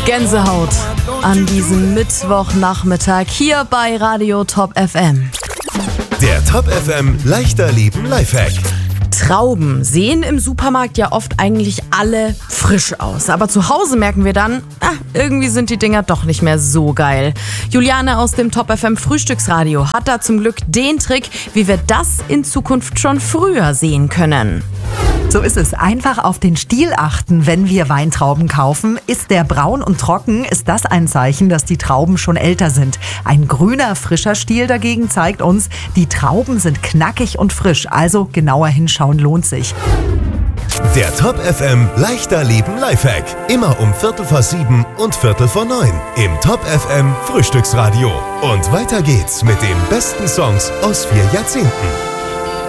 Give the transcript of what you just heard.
Gänsehaut an diesem Mittwochnachmittag hier bei Radio Top FM. Der Top FM leichter Leben Lifehack. Trauben sehen im Supermarkt ja oft eigentlich alle frisch aus. Aber zu Hause merken wir dann, irgendwie sind die Dinger doch nicht mehr so geil. Juliane aus dem Top FM Frühstücksradio hat da zum Glück den Trick, wie wir das in Zukunft schon früher sehen können. So ist es. Einfach auf den Stiel achten, wenn wir Weintrauben kaufen. Ist der braun und trocken, ist das ein Zeichen, dass die Trauben schon älter sind. Ein grüner, frischer Stiel dagegen zeigt uns, die Trauben sind knackig und frisch. Also genauer hinschauen lohnt sich. Der Top FM leichter Leben Lifehack. Immer um 7:15 und 8:45 im Top FM Frühstücksradio. Und weiter geht's mit den besten Songs aus 4 Jahrzehnten.